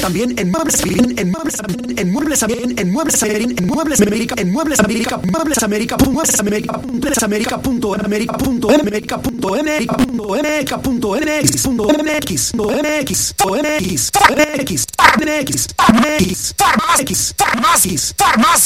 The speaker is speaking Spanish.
también en Muebles América, en Muebles América, en Muebles América, en Muebles América, en Muebles América, Muebles América, Muebles América, Muebles América, punto América, punto América, punto América, punto América, punto MX, punto MX, punto MX, punto MX, MX, MX, MX, Farmacias, Farmacias, Farmacias.